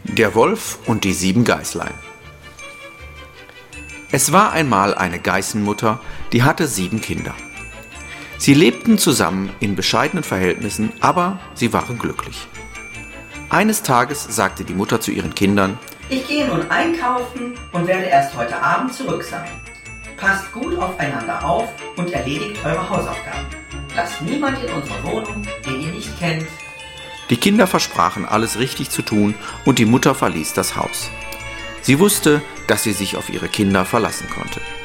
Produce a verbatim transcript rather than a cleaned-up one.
Der Wolf und die sieben Geißlein. Es war einmal eine Geißenmutter, die hatte sieben Kinder. Sie lebten zusammen in bescheidenen Verhältnissen, aber sie waren glücklich. Eines Tages sagte die Mutter zu ihren Kindern: Ich gehe nun einkaufen und werde erst heute Abend zurück sein. Passt gut aufeinander auf und erledigt eure Hausaufgaben. Lasst niemand in unsere Wohnung, den ihr nicht kennt. Die Kinder versprachen, alles richtig zu tun, und die Mutter verließ das Haus. Sie wusste, dass sie sich auf ihre Kinder verlassen konnte.